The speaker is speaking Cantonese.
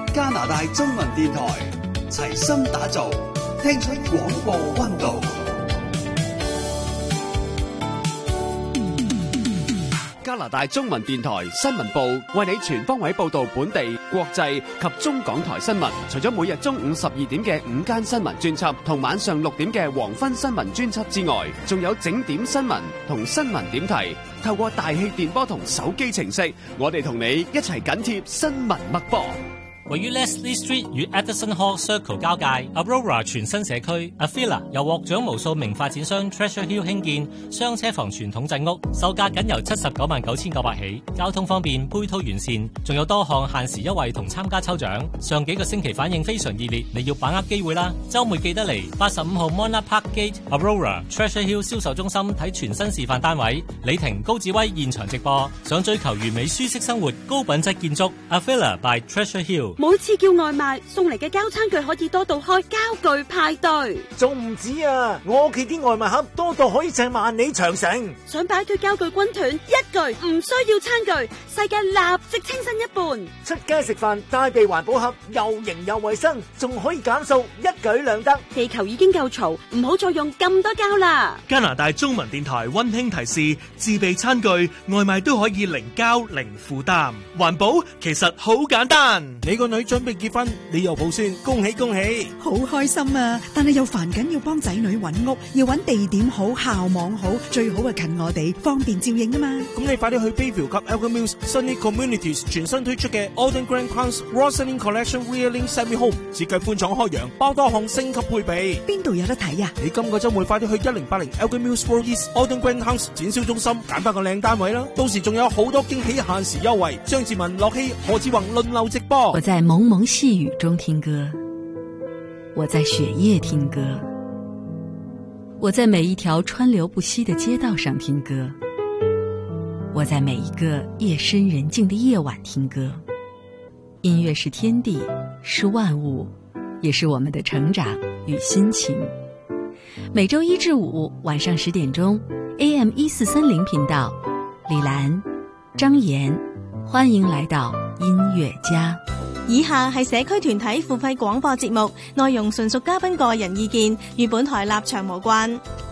加拿大中文電台，齊心打造，聽出廣播溫度。加拿大中文電台新聞部為你全方位報道本地、國際及中港台新聞。除咗每日中午12點嘅午間新聞專輯同晚上6點嘅黃昏新聞專輯之外，仲有整點新聞同新聞點題。透過大氣電波同手機程式，我哋同你一齊緊貼新聞脈搏。 位於 Leslie Street 與 Edison Hall Circle 交界 Aurora 全新社區 Avila 由獲獎無數名發展商 Treasure Hill 興建雙車房傳統鎮屋，售價僅由799900起，交通方便，配套完善，仲有多項限時優惠同參加抽獎。上幾個星期反應非常熱烈，你要把握機會啦！週末記得嚟85號 Mona Park Gate Aurora Treasure Hill 銷售中心睇全新示範單位，李婷、高志威現場直播。想追求完美舒適生活、高品質建築 Avila by Treasure Hill。 每次叫外賣送嚟嘅膠餐具可以多到開膠具派對， 仲唔止啊！我屋企啲外賣盒多到可以砌萬里長城。 想擺脫膠具軍團，一句唔需要餐具，世界立即清新一半。 出街食飯帶備環保盒，又型又衛生，仲可以減數，一舉兩得。 地球已經夠嘈，唔好再用咁多膠啦。 加拿大中文電台溫馨提示：自備餐具外賣都可以零膠零負擔，環保其實好簡單。 你個女準備結婚，你又抱孫，恭喜恭喜！ 好開心啊！但係又煩緊要幫仔女揾屋，要揾地點好、校網好，最好係近我哋，方便照應啊嘛。 咁你快啲去 Bayview 及 Elgin Mills Sunny Communities 全新推出嘅 Alden Grand House Roslyn Collection Realing Semi Home 設計寬敞開揚，包多項升級配備。 邊度有得睇啊？ 你今個週末快啲去1080 Elgin Mills Road East Alden Grand House 展銷中心揀翻個靚單位啦！到時仲有好多驚喜限時優惠，張志文、樂希、何志宏輪流直播。 我在蒙蒙細雨中聽歌，我在雪夜聽歌，我在每一條川流不息的街道上聽歌，我在每一個夜深人靜的夜晚聽歌。音樂是天地，是萬物，也是我們的成長與心情。每週1至5晚上10點鐘 AM1430頻道，李蘭、張妍，歡迎來到音樂家。 以下係社區團體付費廣播節目，內容純屬嘉賓個人意見，與本台立場無關。